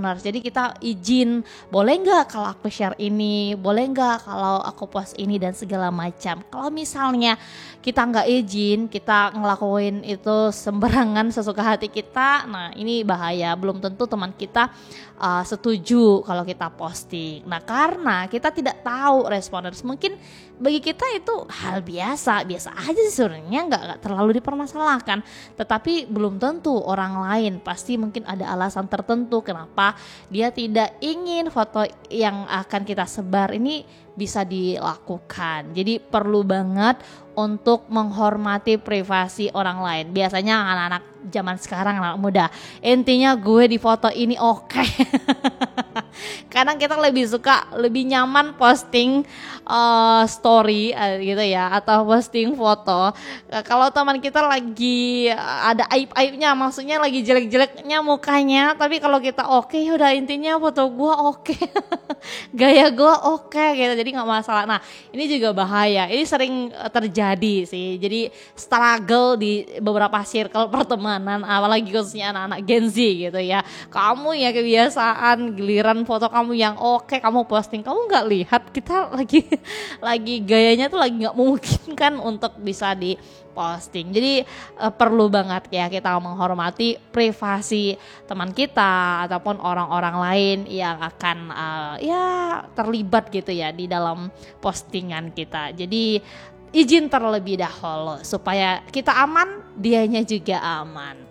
responders. Jadi kita izin, boleh nggak kalau aku share ini, boleh nggak kalau aku post ini dan segala macam. Kalau misalnya kita nggak izin, kita ngelakuin itu sembarangan sesuka hati kita, nah ini bahaya. Belum tentu teman kita setuju kalau kita posting. Nah karena kita tidak tahu responders, mungkin bagi kita itu hal biasa aja sih sebenarnya, nggak terlalu dipermasalahkan. Tetapi belum tentu orang lain, pasti mungkin ada alasan tertentu kenapa dia tidak ingin foto yang akan kita sebar ini bisa dilakukan. Jadi perlu banget untuk menghormati privasi orang lain. Biasanya anak-anak zaman sekarang, anak muda, intinya gue di foto ini oke. Kadang kita lebih nyaman posting story gitu ya, atau posting foto kalau teman kita lagi ada aib-aibnya, maksudnya lagi jelek-jeleknya mukanya, tapi kalau kita oke, udah intinya foto gue oke. Gaya gue oke gitu, jadi nggak masalah. Nah ini juga bahaya, ini sering terjadi sih, jadi struggle di beberapa circle pertemanan, apalagi khususnya anak-anak Gen Z gitu ya. Kamu ya kebiasaan giliran foto kamu yang oke kamu posting, kamu nggak lihat kita lagi gayanya tuh lagi nggak memungkinkan untuk bisa di posting. Jadi perlu banget ya kita menghormati privasi teman kita ataupun orang-orang lain yang akan terlibat gitu ya di dalam postingan kita. Jadi izin terlebih dahulu supaya kita aman, dianya juga aman.